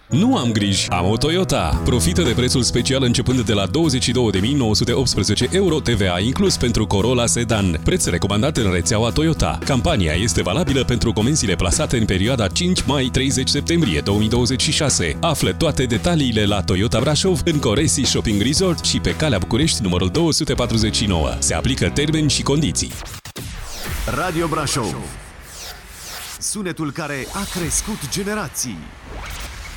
Nu am griji, am o Toyota. Profită de prețul special începând de la 22.918 euro TVA inclus pentru Corolla Sedan. Preț recomandat în rețeaua Toyota. Campania este valabilă pentru comenzile plasate în perioada 5 mai-30 septembrie 2026. Află toate detaliile la Toyota Brașov, în Coresi Shopping Resort și pe Calea București numărul 249. Se aplică termeni și condiții. Radio Brașov. Sunetul care a crescut generații.